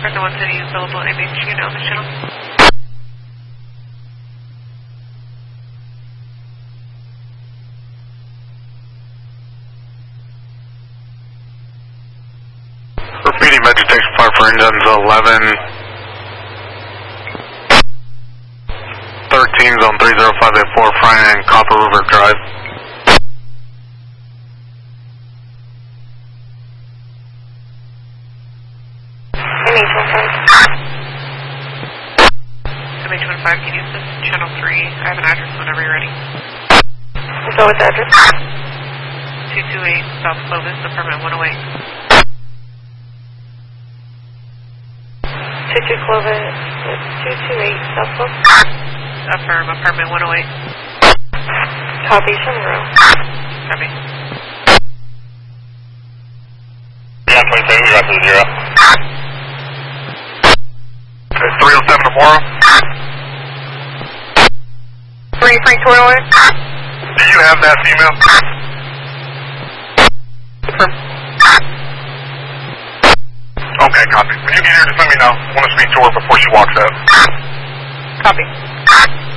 Crescent 1 City is available image unit on the channel. Repeating vegetation fire for engines 11. 13 zone 30584 front end Copper River Drive. MH15, can you assist channel 3? I have an address whenever you're ready. So what's the address? 228 South Clovis, apartment 108. 22 Clovis, 228 South Clovis? Affirm, apartment 108. Copy, send the room. Copy. Yeah, 22, we got to the 0. Okay, 307 tomorrow. 3 Frank Toilet? Do you have that email? Affirm. Okay, copy. When you get here, just let me know. I want to speak to her before she walks out. Copy.